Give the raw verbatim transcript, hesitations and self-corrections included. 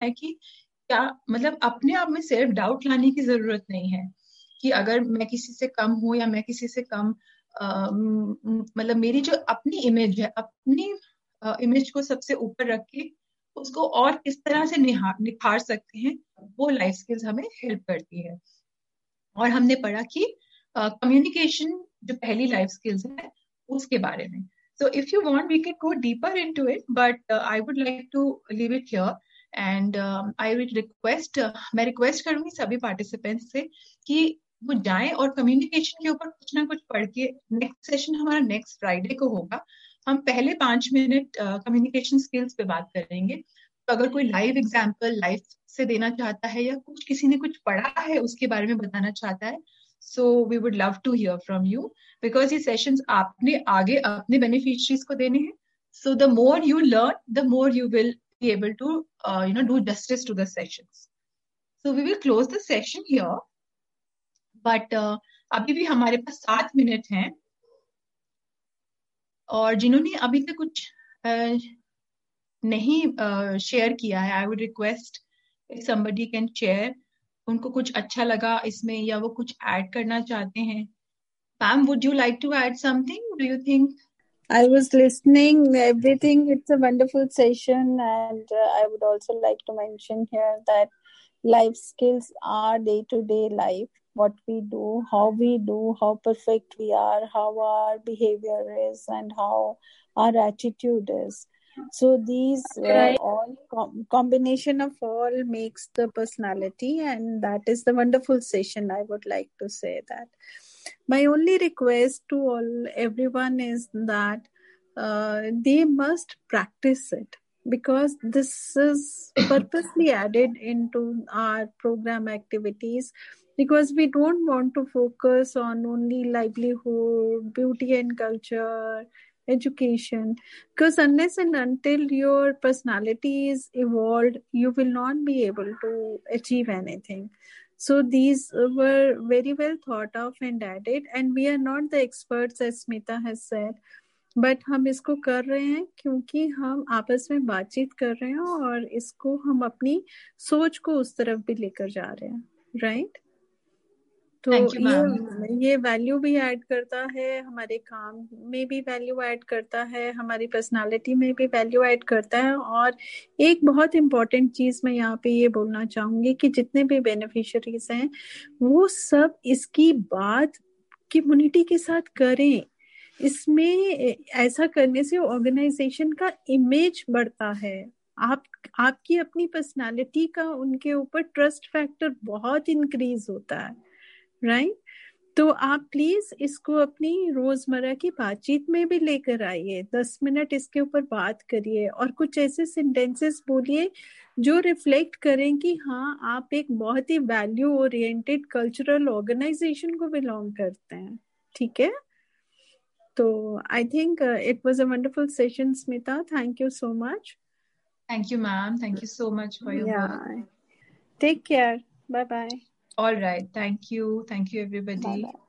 है कि क्या मतलब अपने आप में सेल्फ डाउट लाने की जरूरत नहीं है कि अगर मैं किसी से कम हूँ या मैं किसी से कम अ, म- म- मतलब मेरी जो अपनी इमेज है, अपनी इमेज को सबसे ऊपर रख के उसको और किस तरह से निहार निखार सकते हैं, वो लाइफ स्किल्स हमें हेल्प करती है। और हमने पढ़ा कि कम्युनिकेशन जो पहली लाइफ स्किल्स है उसके बारे में। So if you want we can go deeper into it, but I would like to leave it here and I will request, मैं रिक्वेस्ट करूंगी सभी पार्टिसिपेंट्स से कि वो जाएं और कम्युनिकेशन के ऊपर कुछ ना कुछ पढ़ के, नेक्स्ट सेशन हमारा नेक्स्ट फ्राइडे को होगा, हम पहले पांच मिनट कम्युनिकेशन स्किल्स पे बात करेंगे। तो अगर कोई लाइव एग्जाम्पल लाइफ से देना चाहता है या कुछ किसी ने कुछ पढ़ा है उसके बारे में बताना चाहता है, so we would love to here from you, because ये सेशंस आपने आगे अपने बेनिफिशरीज को देने हैं। So the more you learn, the more you will be able to you know do justice to the sessions. So we will close the session here, but अभी भी हमारे पास सात मिनट हैं, और जिन्होंने अभी तक कुछ uh, नहीं शेयर uh, किया है, I would request if somebody can share, उनको कुछ अच्छा लगा इसमें या वो कुछ ऐड करना चाहते हैं। Ma'am, would you like to add something, do you think? I was listening everything. It's a wonderful session, and uh, I would also like to mention here that life skills are day to day life. What we do, how we do, how perfect we are, how our behavior is, and how our attitude is. So these uh, Right. all com- combination of all makes the personality, and that is the wonderful session. I would like to say that. My only request to all everyone is that uh, they must practice it, because this is purposely added into our program activities, because we don't want to focus on only livelihood, beauty and culture, education, because unless and until your personality is evolved, you will not be able to achieve anything. So these were very well thought of and added, and we are not the experts, as Smita has said, but हम इसको कर रहे हैं क्योंकि हम आपस में बातचीत कर रहे हैं और इसको हम अपनी सोच को उस तरफ भी लेकर जा रहे हैं, राइट? तो Thank you, ma'am. ये ये वैल्यू भी ऐड करता है, हमारे काम में भी वैल्यू ऐड करता है, हमारी पर्सनालिटी में भी वैल्यू ऐड करता है। और एक बहुत इम्पोर्टेंट चीज मैं यहाँ पे ये बोलना चाहूंगी कि जितने भी बेनिफिशियरीज हैं वो सब इसकी बात कम्युनिटी के साथ करें। इसमें ऐसा करने से ऑर्गेनाइजेशन का इमेज बढ़ता है, आप आपकी अपनी पर्सनालिटी का उनके ऊपर ट्रस्ट फैक्टर बहुत इंक्रीज होता है, राइट right? तो आप प्लीज इसको अपनी रोजमर्रा की बातचीत में भी लेकर आइए, दस मिनट इसके ऊपर बात करिए और कुछ ऐसे सेंटेंसेस बोलिए जो रिफ्लेक्ट करें कि हाँ आप एक बहुत ही वैल्यू ओरिएंटेड कल्चरल ऑर्गेनाइजेशन को बिलोंग करते हैं, ठीक है? तो I think it was a wonderful session, Smita, thank you so much. Thank you, ma'am. Thank you so much for your work. Yeah, take care, bye bye. All right. Thank you. Thank you, Bye everybody. bye.